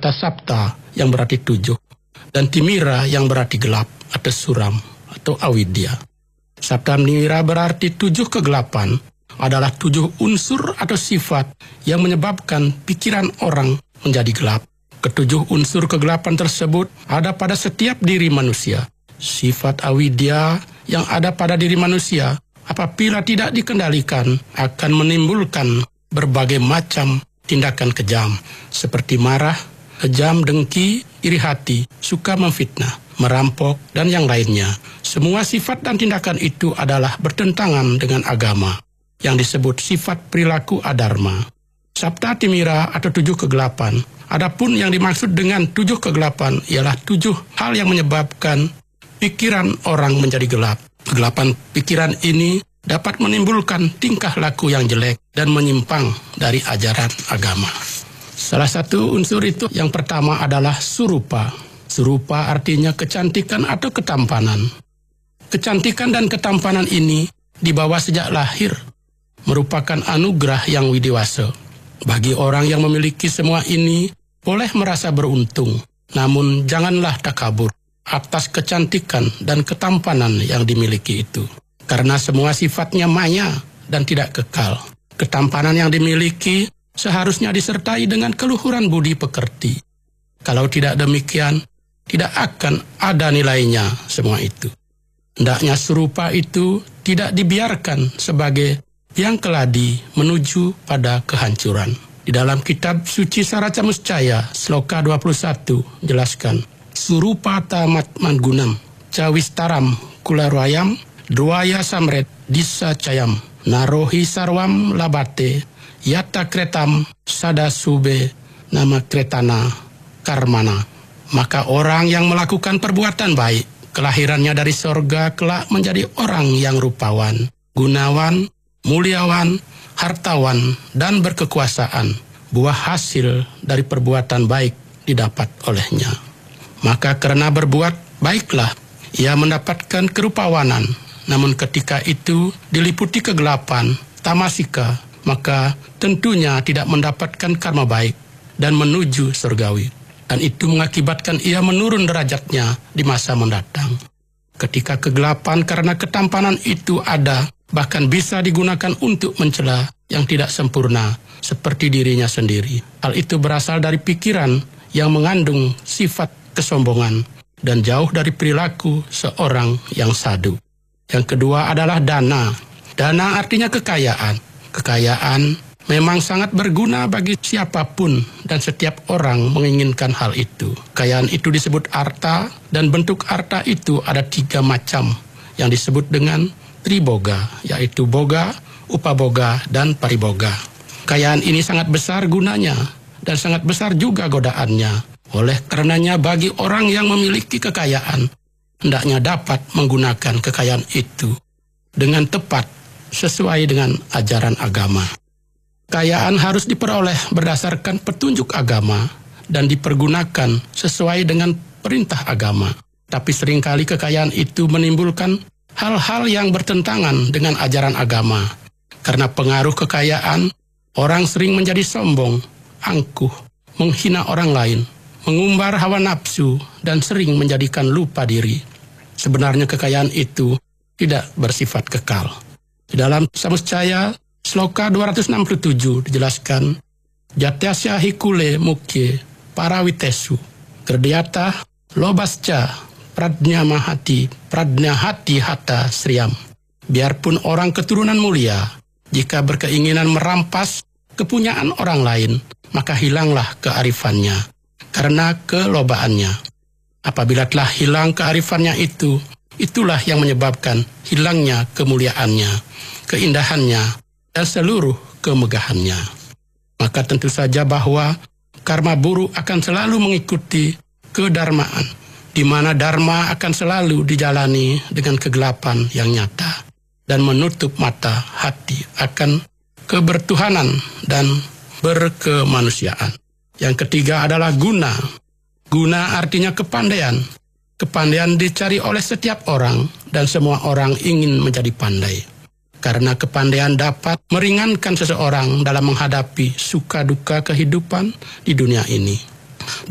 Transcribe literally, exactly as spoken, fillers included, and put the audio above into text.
kata sapta yang berarti tujuh, dan timira yang berarti gelap atau suram atau avidya. Sapta timira berarti tujuh kegelapan adalah tujuh unsur atau sifat yang menyebabkan pikiran orang menjadi gelap. Ketujuh unsur kegelapan tersebut ada pada setiap diri manusia. Sifat avidya yang ada pada diri manusia apabila tidak dikendalikan akan menimbulkan berbagai macam tindakan kejam seperti marah, kejam, dengki, iri hati, suka memfitnah, merampok, dan yang lainnya. Semua sifat dan tindakan itu adalah bertentangan dengan agama yang disebut sifat perilaku adharma. Sapta timira atau tujuh kegelapan. Adapun yang dimaksud dengan tujuh kegelapan ialah tujuh hal yang menyebabkan pikiran orang menjadi gelap. Kegelapan pikiran ini dapat menimbulkan tingkah laku yang jelek dan menyimpang dari ajaran agama. Salah satu unsur itu yang pertama adalah surupa. Surupa artinya kecantikan atau ketampanan. Kecantikan dan ketampanan ini dibawa sejak lahir, merupakan anugerah yang widiwasa. Bagi orang yang memiliki semua ini, boleh merasa beruntung, namun janganlah takabur atas kecantikan dan ketampanan yang dimiliki itu. Karena semua sifatnya maya dan tidak kekal. Ketampanan yang dimiliki seharusnya disertai dengan keluhuran budi pekerti. Kalau tidak demikian, tidak akan ada nilainya semua itu. Hendaknya serupa itu tidak dibiarkan sebagai yang keladi menuju pada kehancuran. Di dalam kitab suci Saraca Muscaya, sloka dua puluh satu, jelaskan, surupa tamat mangunam, cawistaram kularwayam, Dwaya samret disa cayam, narohi sarwam labate, yata kretam sada sube, nama kretana karmana. Maka orang yang melakukan perbuatan baik, kelahirannya dari sorga kelak menjadi orang yang rupawan, gunawan, muliawan, hartawan, dan berkekuasaan. Buah hasil dari perbuatan baik didapat olehnya. Maka karena berbuat baiklah, ia mendapatkan kerupawanan. Namun ketika itu diliputi kegelapan, tamasika, maka tentunya tidak mendapatkan karma baik dan menuju surgawi. Dan itu mengakibatkan ia menurun derajatnya di masa mendatang. Ketika kegelapan karena ketampanan itu ada, bahkan bisa digunakan untuk mencela yang tidak sempurna seperti dirinya sendiri. Hal itu berasal dari pikiran yang mengandung sifat kesombongan dan jauh dari perilaku seorang yang sadu. Yang kedua adalah dana. Dana artinya kekayaan. Kekayaan memang sangat berguna bagi siapapun dan setiap orang menginginkan hal itu. Kekayaan itu disebut arta dan bentuk arta itu ada tiga macam yang disebut dengan triboga, yaitu boga, upaboga, dan pariboga. Kekayaan ini sangat besar gunanya dan sangat besar juga godaannya. Oleh karenanya bagi orang yang memiliki kekayaan, hendaknya dapat menggunakan kekayaan itu dengan tepat sesuai dengan ajaran agama. Kekayaan harus diperoleh berdasarkan petunjuk agama dan dipergunakan sesuai dengan perintah agama. Tapi seringkali kekayaan itu menimbulkan hal-hal yang bertentangan dengan ajaran agama. Karena pengaruh kekayaan, orang sering menjadi sombong, angkuh, menghina orang lain, mengumbar hawa nafsu, dan sering menjadikan lupa diri. Sebenarnya kekayaan itu tidak bersifat kekal. Di dalam Samuscaya, sloka dua ratus enam puluh tujuh dijelaskan, Jatyasya hikule mukye parawitesu, kerdiata lobasca pradnya mahati, pradnya hati hata sriam. Biarpun orang keturunan mulia, jika berkeinginan merampas kepunyaan orang lain, maka hilanglah kearifannya karena kelobaannya. Apabila telah hilang kearifannya itu, itulah yang menyebabkan hilangnya kemuliaannya, keindahannya, dan seluruh kemegahannya. Maka tentu saja bahwa karma buruk akan selalu mengikuti kedarmaan, di mana dharma akan selalu dijalani dengan kegelapan yang nyata dan menutup mata hati akan kebertuhanan dan berkemanusiaan. Yang ketiga adalah guna. Guna artinya kepandaian. Kepandaian dicari oleh setiap orang dan semua orang ingin menjadi pandai. Karena kepandaian dapat meringankan seseorang dalam menghadapi suka duka kehidupan di dunia ini.